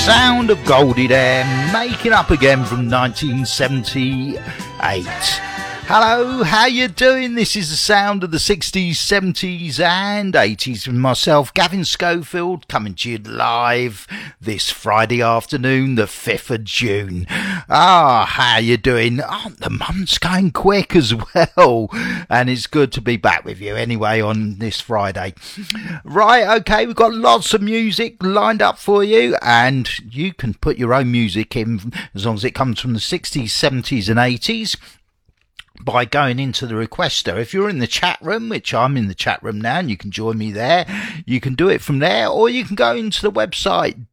Sound of Goldie there, making up again from 1978. Hello, how you doing? This is the sound of the 60s, 70s and 80s with myself, Gavin Schofield, coming to you live this Friday afternoon, the 5th of June. How you doing? The month's going quick as well, and it's good to be back with you anyway on this Friday. Right, okay, we've got lots of music lined up for you, and you can put your own music in as long as it comes from the 60s, 70s and 80s. By going into the requester. If you're in the chat room, which I'm in the chat room now, and you can join me there, you can do it from there, or you can go into the website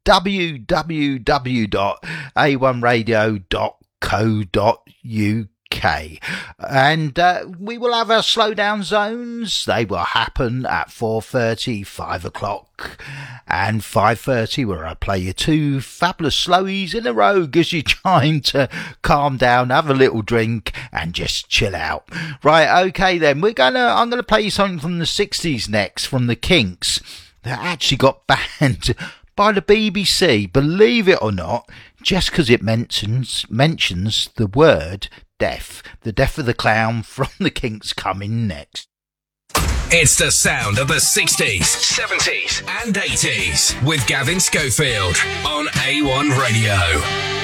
www.a1radio.co.uk. And we will have our slowdown zones. They will happen at 4:30, 5 o'clock and 5:30, where I play you two fabulous slowies in a row, gives you time to calm down, have a little drink and just chill out. Right, okay then, I'm gonna play you something from the 60s next, from the Kinks. They actually got banned by the BBC, believe it or not, just because it mentions the word deaf. The Death of the Clown from the Kinks coming next. It's the sound of the 60s, 70s and 80s with Gavin Schofield on A1 Radio.